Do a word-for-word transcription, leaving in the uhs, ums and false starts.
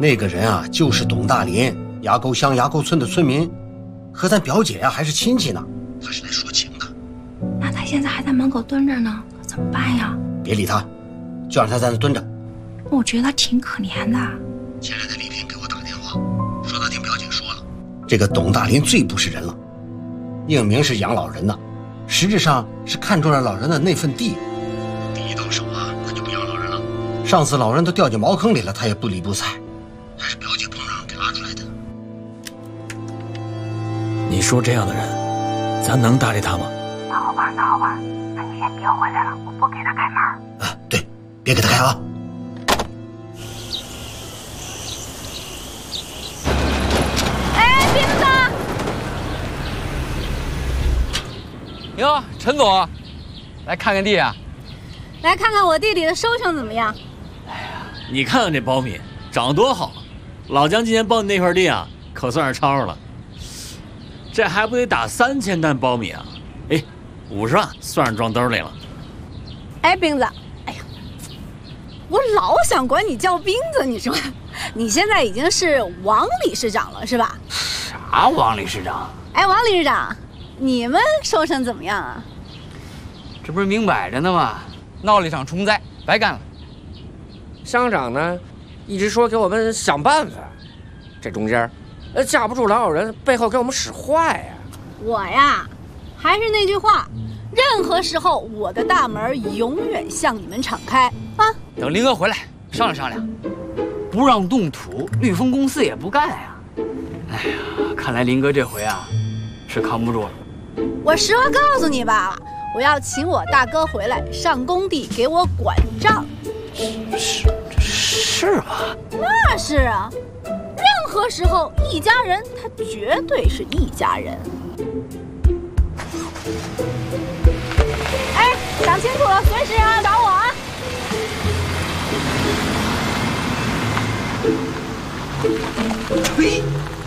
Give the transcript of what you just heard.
那个人啊，就是董大林，崖沟乡崖沟村的村民，和咱表姐呀、啊、还是亲戚呢，他是来说情的。 那他现在还在门口蹲着呢，可怎么办呀？ 别理他，就让他在那蹲着。 我觉得他挺可怜的。 前两天李平给我打电话，说他听表姐说了，这个董大林最不是人了，硬明是养老人的，实质上是看中了老人的那份地。地一到手啊，他就不养老人了。上次老人都掉进茅坑里了，他也不理不睬，还是表姐碰上给拉出来的。 你说这样的人，咱能搭理他吗？ 那好吧，那好吧，那你先别回来了，我不给他开门。 啊，对，别给他开啊。 哎，斌子！ 哟，陈总，来看看地啊？ 来看看我地里的收成怎么样？ 哎呀，你看看这苞米长得多好，老姜今年包你那块地啊，可算是超了。这还不得打三千担苞米啊？哎，五十万算是装兜里了。 哎，冰子，哎呀，我老想管你叫冰子，你说，你现在已经是王理事长了是吧？ 啥王理事长？ 哎，王理事长，你们收成怎么样啊？ 这不是明摆着呢吗？闹了一场虫灾，白干了。 乡长呢，一直说给我们想办法，这中间，呃，架不住老有人背后给我们使坏呀。 我呀，还是那句话，任何时候我的大门永远向你们敞开啊！ 等林哥回来商量商量，不让动土，绿丰公司也不干呀。哎呀，看来林哥这回啊，是扛不住了。 我实话告诉你吧，我要请我大哥回来上工地给我管账。 是是吗？ 那是啊，任何时候一家人他绝对是一家人。哎，想清楚了随时啊找我啊。 呸！